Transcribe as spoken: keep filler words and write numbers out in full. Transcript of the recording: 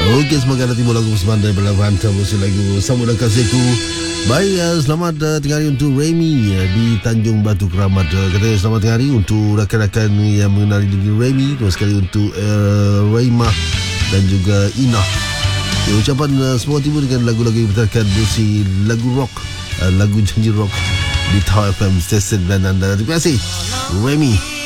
Okey, semoga ada timbul lagu persembahan daripada Ranta Musim lagu Sambut dan Kasihku. Baik, uh, selamat uh, tengah hari untuk Remy uh, di Tanjung Batu Keramat. Uh, katanya selamat tengah hari untuk rakan-rakan yang mengenali diri Remy. Terima sekali untuk uh, Raimah dan juga Inah. Ya, ucapan uh, semua timbul dengan lagu-lagu yang bertakan berisi lagu rock, uh, lagu janji rock di Tower F M Station dan anda. Terima kasih Remy.